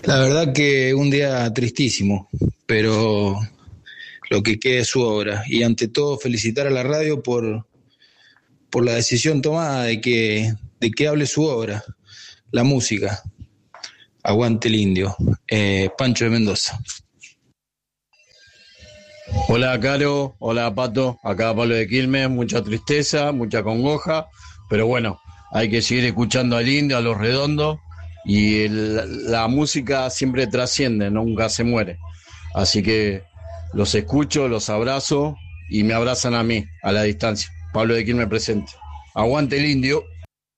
La verdad que un día tristísimo, pero lo que queda es su obra. Y ante todo felicitar a la radio por la decisión tomada de que hable su obra, la música. Aguante el indio. Pancho de Mendoza. Hola Caro, hola Pato, acá Pablo de Quilmes, mucha tristeza, mucha congoja, pero bueno, hay que seguir escuchando al indio, a los redondos, y la música siempre trasciende, nunca se muere. Así que los escucho, los abrazo y me abrazan a mí, a la distancia. Pablo de Quilmes presente. Aguante el indio.